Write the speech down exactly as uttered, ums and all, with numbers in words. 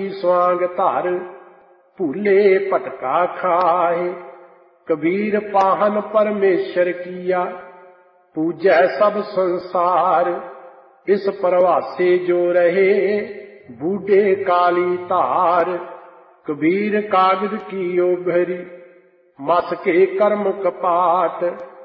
स्वांग धर, भूले भटका खाए। कबीर पाहन परमेश्वर किया, पूजै सब संसार। इस परवासे जो रहे, बूढ़े काली धार। कबीर कागज की भरी, मस के कर्म कपाट।